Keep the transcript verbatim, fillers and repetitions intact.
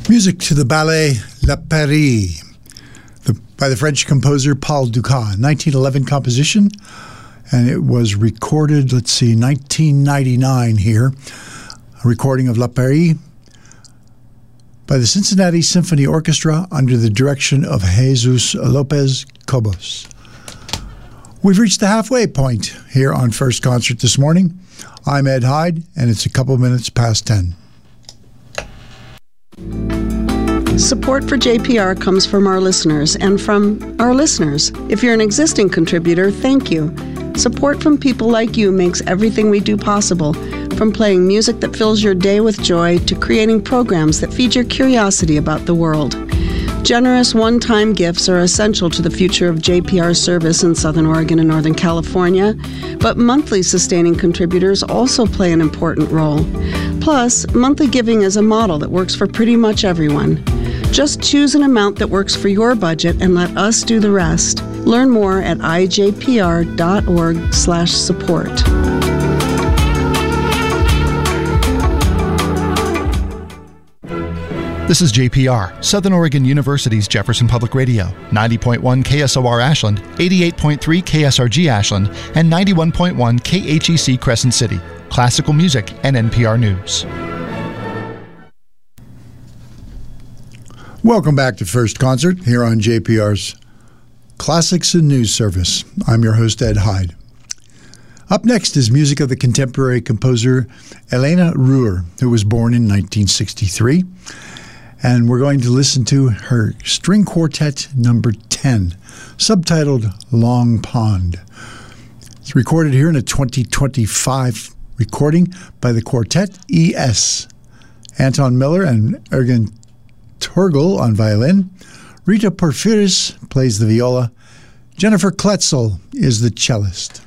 Music to the ballet La Paris the, by the French composer Paul Dukas, nineteen eleven composition, and it was recorded, let's see, nineteen ninety-nine here, a recording of La Paris by the Cincinnati Symphony Orchestra under the direction of Jesus Lopez Cobos. We've reached the halfway point here on First Concert this morning. I'm Ed Hyde, and it's a couple minutes past ten. Support for J P R comes from our listeners and from our listeners. If you're an existing contributor, thank you. Support from people like you makes everything we do possible, from playing music that fills your day with joy to creating programs that feed your curiosity about the world. Generous one-time gifts are essential to the future of J P R service in Southern Oregon and Northern California, but monthly sustaining contributors also play an important role. Plus, monthly giving is a model that works for pretty much everyone. Just choose an amount that works for your budget and let us do the rest. Learn more at i j p r dot org slash support. This is J P R, Southern Oregon University's Jefferson Public Radio, ninety point one K S O R Ashland, eighty-eight point three K S R G Ashland, and ninety-one point one K H E C Crescent City, classical music and N P R News. Welcome back to First Concert here on J P R's Classics and News Service. I'm your host, Ed Hyde. Up next is music of the contemporary composer Elena Ruhr, who was born in nineteen sixty-three. And we're going to listen to her string quartet number ten, subtitled Long Pond. It's recorded here in a twenty twenty-five recording by the Quartet E S. Anton Miller and Ergen Torgel on violin. Rita Porphyris plays the viola. Jennifer Kletzel is the cellist.